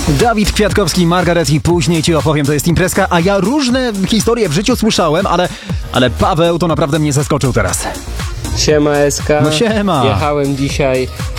Dawid Kwiatkowski, Margaret i później ci opowiem, to jest imprezka, a ja różne historie w życiu słyszałem, ale Paweł to naprawdę mnie zaskoczył teraz. Siema SK. No siema. Jechałem dzisiaj